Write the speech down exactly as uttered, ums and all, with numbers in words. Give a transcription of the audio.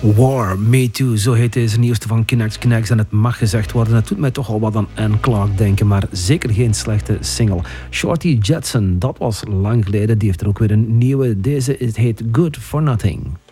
War, Me Too, zo heet deze nieuwste van K'Nex K'Nex. En het mag gezegd worden, het doet mij toch al wat aan Anne Clark denken, maar zeker geen slechte single. Shorty Jetson, dat was lang geleden, die heeft er ook weer een nieuwe. Deze het heet Good For Nothing.